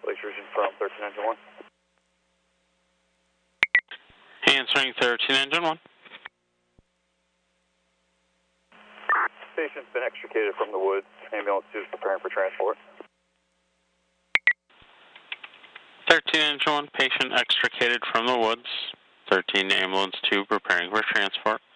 Glacier Region from 13 Engine 1. Answering 13 Engine 1. Patient's been extricated from the woods. Ambulance 2 is preparing for transport. 13 Engine 1, patient extricated from the woods. 13 Ambulance 2 preparing for transport.